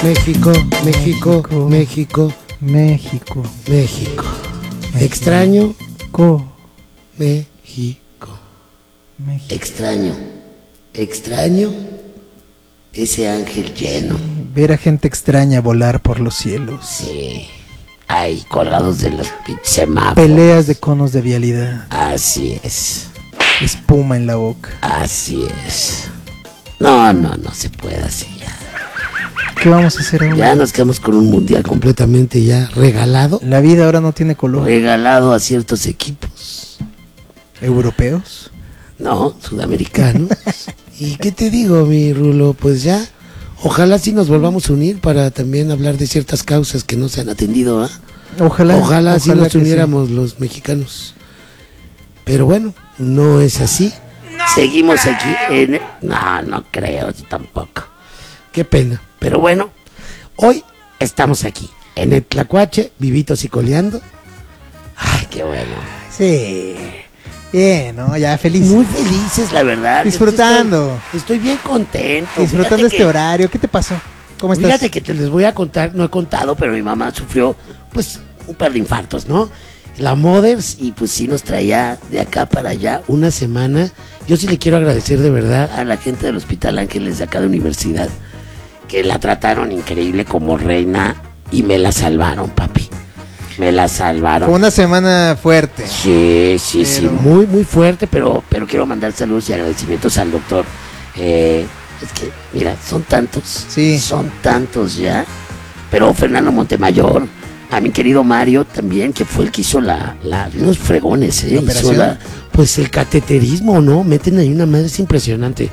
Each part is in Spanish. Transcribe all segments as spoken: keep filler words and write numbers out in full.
México, México, México, México, México. Extraño. Co. México. México. Extraño. Extraño ese ángel lleno. Ver a gente extraña volar por los cielos. Sí. Ay, colgados de los semáforos. Peleas de conos de vialidad. Así es. Espuma en la boca. Así es. No, no, no se puede así ya. ¿Qué vamos a hacer ahora? Ya nos quedamos con un mundial completamente ya regalado. La vida ahora no tiene color. Regalado a ciertos equipos. ¿Europeos? No, sudamericanos. ¿Y qué te digo, mi Rulo? Pues ya, ojalá sí nos volvamos a unir para también hablar de ciertas causas que no se han atendido, ¿ah? Ojalá. Ojalá sí nos que uniéramos sí. Los mexicanos. Pero bueno, no es así. No Seguimos creo. Aquí en... No, no creo tampoco. Qué pena. Pero bueno, hoy estamos aquí, en el Tlacuache, vivitos y coleando. Ay, qué bueno. Sí. Bien, ¿no? Ya felices. Muy felices, la verdad. Disfrutando. Estoy, estoy bien contento. Disfrutando Fíjate este que, horario. ¿Qué te pasó? ¿Cómo estás? Fíjate que te les voy a contar, no he contado, pero mi mamá sufrió, pues, un par de infartos, ¿no? La Mothers, y pues sí nos traía de acá para allá una semana. Yo sí le quiero agradecer de verdad a la gente del Hospital Ángeles de acá de Universidad, que la trataron increíble como reina y me la salvaron, papi. Me la salvaron. Fue una semana fuerte. Sí, sí, pero... sí, muy, muy fuerte, pero, pero quiero mandar saludos y agradecimientos al doctor. Eh, es que, mira, son tantos. Sí. Son tantos ya. Pero Fernando Montemayor, a mi querido Mario también, que fue el que hizo la, la unos fregones, ¿eh? ¿La hizo la, pues el cateterismo, ¿no? Meten ahí una madre, es impresionante.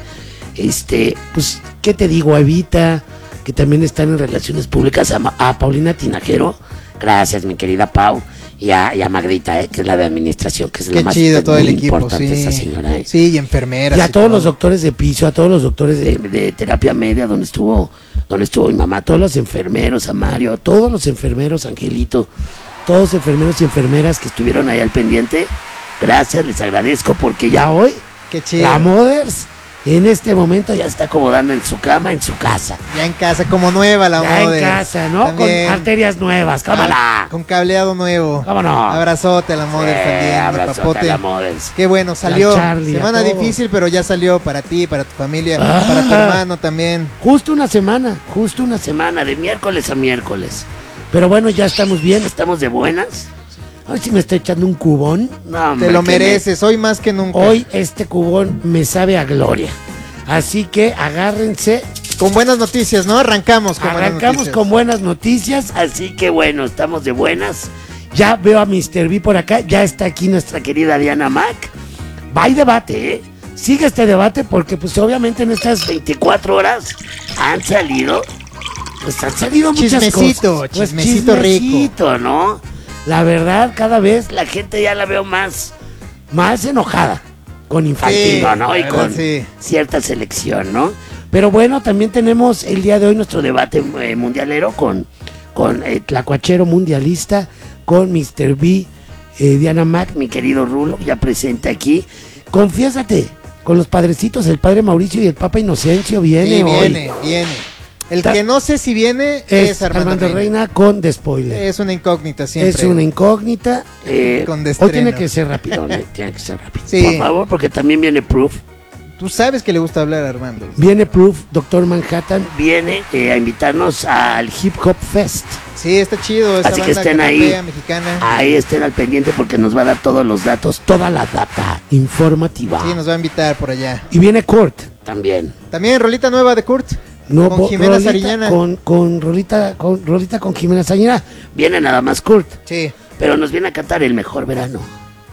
Este, pues, ¿qué te digo? A Evita, que también están en relaciones públicas, a, a Paulina Tinajero, gracias mi querida Pau, y a, y a Magdita, eh, que es la de administración, que es Qué la más chido, todo el importante equipo, sí. Esa señora, eh. Sí, y enfermeras. Y a y todos todo. los doctores de piso, a todos los doctores de, de terapia media, donde estuvo, donde estuvo mi mamá, a todos los enfermeros, a Mario, a todos los enfermeros, Angelito, todos los enfermeros y enfermeras que estuvieron ahí al pendiente, gracias, les agradezco, porque ya hoy, Qué chido. la Mothers, en este momento ya está acomodando en su cama, en su casa. Ya en casa, como nueva la Ya Mothers. en casa, ¿no? También. Con arterias nuevas, cámara. Ah, con cableado nuevo. ¿Cómo no? Abrazote a la Mothers Sí, también. abrazote papote. a la Mothers. Qué bueno, salió. Charlie, Semana a todo. difícil, pero ya salió para ti, para tu familia, Ah. para tu hermano también. Justo una semana, justo una semana, de miércoles a miércoles. Pero bueno, ya estamos bien, estamos de buenas. Hoy sí me estoy echando un cubón. No, hombre, Te lo que mereces, hoy más que nunca. me- Hoy este cubón me sabe a gloria. Así que agárrense. Con buenas noticias, ¿no? Arrancamos con buenas Arrancamos noticias. con buenas noticias. Así que bueno, estamos de buenas. Ya veo a mister V por acá. Ya está aquí nuestra querida Diana Mac. Va y debate, ¿eh? Sigue este debate porque pues obviamente en estas veinticuatro horas han salido, pues han salido muchas Chismecito, cosas. Pues, chismecito rico. chismecito, ¿no? La verdad, cada vez la gente ya la veo más, más enojada con Infantino, Sí, ¿no? la Y verdad, con sí. cierta selección, ¿no? Pero bueno, también tenemos el día de hoy nuestro debate eh, mundialero con, con el tlacuachero mundialista, con mister V, eh, Diana Mac, mi querido Rulo, ya presente aquí. Confiésate, con los padrecitos, el padre Mauricio y el papa Inocencio viene Sí, hoy. viene, viene. El Ta- que no sé si viene es, Es Armando, Armando Reina. Reina con The Spoiler. Es una incógnita siempre. Es una incógnita. eh, Con hoy destreno. tiene que ser rápido, ¿eh? Tiene que ser rápido. Sí. Por favor, porque también viene Proof. Tú sabes que le gusta hablar a Armando. Viene Proof, Doctor Manhattan. Viene eh, a invitarnos al Hip Hop Fest. Sí, está chido esa Así que banda estén ahí. rapea mexicana. Ahí estén al pendiente porque nos va a dar todos los datos, toda la data informativa. Sí, nos va a invitar por allá. Y viene Kurt también. También rolita nueva de Kurt. No, Con bo- Jimena Rolita, Sariñana. Con, con Rolita, con Rolita con Jimena Sariñana. Viene nada más Kurt. Sí. Pero nos viene a cantar el mejor verano.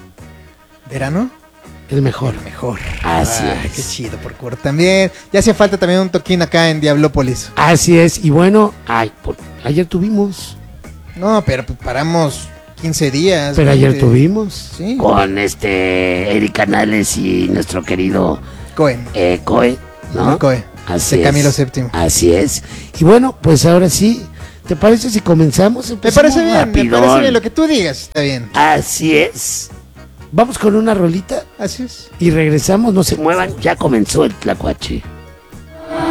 ¿Verano? El mejor. Mejor. Así Ay, es. Qué chido por Kurt. También. Ya hacía falta también un toquín acá en Diablópolis. Así es. Y bueno, ay, por- ayer tuvimos. No, pero pues paramos quince días. Pero ayer veinte. tuvimos. Sí. Con este Eric Canales y nuestro querido Cohen. eh, Coe, ¿no? No, Cohen. Así de Camilo es. séptimo. Así es. Y bueno, pues ahora sí, ¿te parece si comenzamos? Me Empezamos parece bien, rapidón. me parece bien. Lo que tú digas está bien. Así es. Vamos con una rolita Así es. y regresamos, no se muevan, ya comenzó el tlacuache.